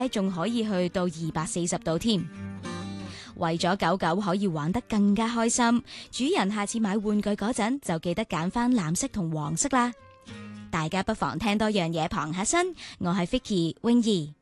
仲可以去到240度添。為咗狗狗可以玩得更加開心，主人下次買玩具嗰陣就記得揀返藍色同黃色啦。大家不妨聽多樣嘢傍下身。我係 Vicky 泳兒。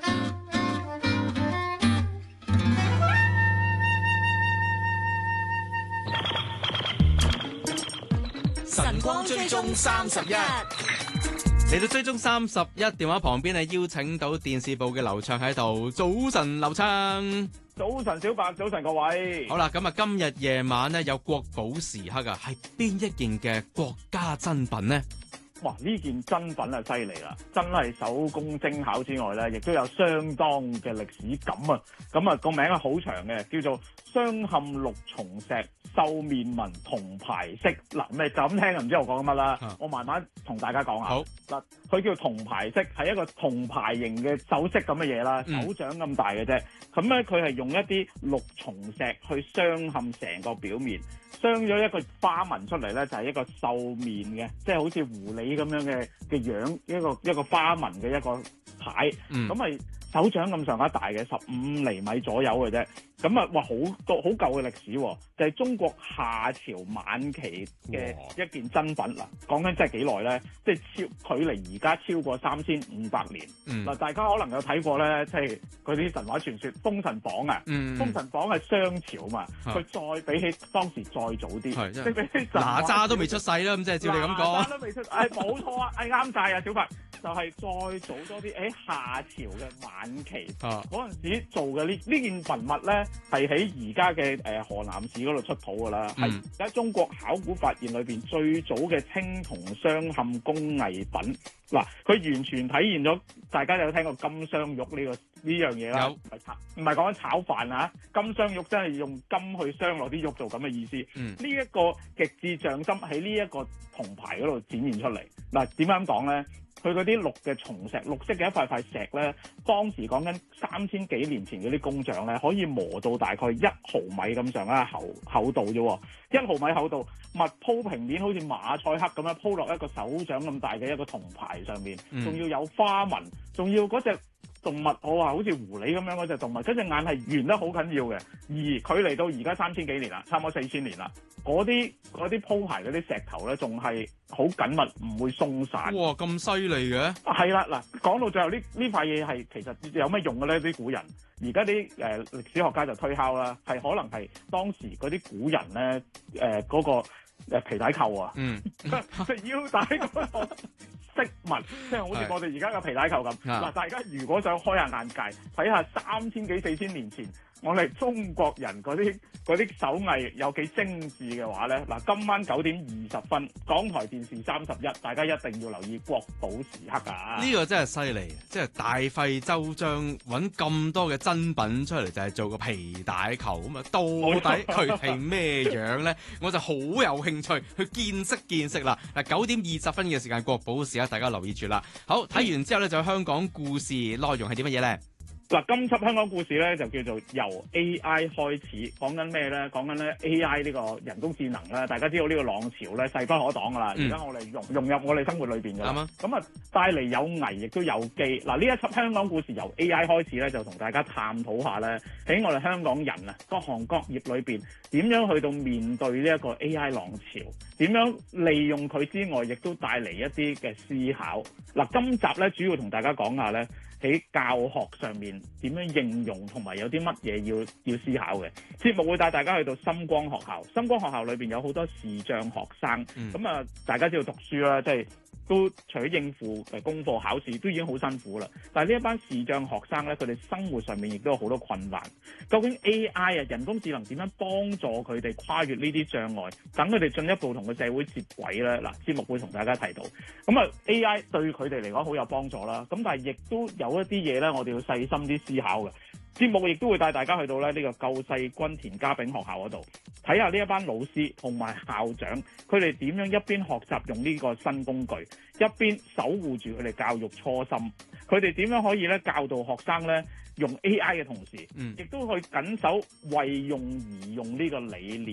晨光追蹤31， 嚟到追蹤31，電話旁邊係邀請到電視部嘅劉暢喺度。早晨，劉暢。 早晨，小白，早晨各位。 好啦，咁啊，今日夜晚咧有國寶時刻啊，係邊一件嘅國家珍品呢？ 哇！呢件珍品啊，犀利啦，真係手工精巧之外咧，亦都有相當嘅歷史感啊！咁啊，個名係好長嘅，叫做鑲嵌綠松石獸面紋銅牌飾。嗱，咩就咁聽就唔知我講緊乜啦。我慢慢同大家講下。 好嗱，佢叫銅牌飾，係一個銅牌形嘅首飾咁嘅嘢啦，手掌咁大嘅啫。咁咧，佢係用一啲綠松石去鑲嵌成個表面。鑲咗一個花紋出嚟咧，就係一個獸面嘅，即係好似狐狸咁樣嘅樣，一個花紋嘅一個牌，咁係手掌咁上下大嘅，15厘米左右嘅啫。咁啊，哇，好舊嘅歷史喎，就係中國夏朝晚期嘅一件珍品嗱。講緊真係幾耐咧？即係距離而家超過3500年。嗱，大家可能有睇過咧，即係嗰啲神話傳說《封神榜》啊，《封神榜》係商朝嘛，佢再比起當時再早啲，即係比起哪吒都未出世啦，咁即係照你咁講。 哪吒都未出世，冇錯啊，啱晒啊，小白。就係再早多啲，喺夏朝嘅晚期嗰陣時做嘅呢件文物咧，係喺而家嘅河南市嗰度出土㗎啦，係而家中國考古發現裏邊最早嘅青銅鑲嵌工藝品。嗱，佢完全體現咗，大家有聽過金鑲玉呢樣嘢啦？唔係講緊炒飯啊！金鑲玉真係用金去鑲落啲玉做咁嘅意思。呢一個極致匠心喺呢一個銅牌嗰度展現出嚟。嗱，點解咁講咧？佢嗰啲綠嘅松石，綠色嘅一塊塊石咧，當時講緊3000幾年前嗰啲工匠咧，可以磨到大概1毫米咁上下厚度啫喎，1毫米厚度，密鋪平面，好似馬賽克咁樣鋪落一個手掌咁大嘅一個銅牌上面，仲要有花紋，仲要嗰隻動物，我話好似狐狸咁樣嗰隻動物，嗰隻眼係圓得好緊要嘅，而距離到而家3000幾年啦，差唔多4000年啦，嗰啲鋪排嗰啲石頭咧，仲係好緊密，唔會鬆散。 哇，咁犀利嘅！ 係啦，嗱，講到最後呢塊嘢係其實有咩用嘅咧？啲古人而家啲歷史學家就推敲啦，係可能係當時嗰啲古人咧嗰個皮帶扣啊，即係腰帶嗰個飾物，即係好似我哋而家嘅皮帶扣咁。嗱，大家如果想開下眼界，睇下3000幾4000年前我哋中國人嗰啲手藝有幾精緻嘅話咧，嗱，今晚9點20分，港台電視31，大家一定要留意國寶時刻啊！ 呢個真係犀利，即係大費周章揾咁多嘅珍品出嚟，就係做個皮帶球咁啊！到底佢係咩樣咧？我就好有興趣去見識啦！嗱，9點20分嘅時間，國寶時刻，大家留意住啦。好，睇完之後咧，就香港故事內容係點乜嘢咧？ 嗱，今輯香港故事咧就叫做由 AI 開始，講緊咩咧？講緊咧 AI 呢個人工智能咧，大家知道呢個浪潮咧勢不可擋噶啦，而家我哋融入我哋生活裏邊噶啦。咁啊，帶嚟有危亦都有機。嗱，呢一輯香港故事由 AI 開始咧，就同大家探討下咧，喺我哋香港人啊各行各業裏邊點樣去到面對呢一個 AI 浪潮，點樣利用佢之外，亦都帶嚟一啲嘅思考。嗱，今集咧主要同大家講下咧，喺教學上面點樣應用，同埋有啲乜嘢要思考嘅節目會帶大家去到深光學校。深光學校裏邊有好多視障學生，咁啊，大家知道讀書啦，即係都除咗應付功課考試都已經好辛苦啦。但係呢一班視障學生咧，佢哋生活上面亦都有好多困難。究竟 AI 啊，人工智能點樣幫助佢哋跨越呢啲障礙，等佢哋進一步同個社會接軌咧？嗱，節目會同大家提到。咁啊，AI 對佢哋嚟講好有幫助啦。咁但係亦都有一啲嘢咧，我哋要細心啲思考嘅。節目亦都會帶大家去到咧呢個救世軍田家炳學校嗰度，睇下呢一班老師同埋校長，佢哋點樣一邊學習用呢個新工具，一邊守護住佢哋教育初心。佢哋點樣可以咧教導學生咧用 AI 嘅同時，亦都去緊守為用而用呢個理念。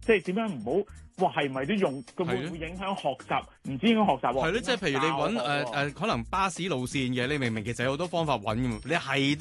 即係點樣唔好？哇，係咪都用？佢會唔會影響學習？唔知影響學習喎。 係咯，即係譬如你揾可能巴士路線嘅，你明明其實有好多方法揾嘅，你係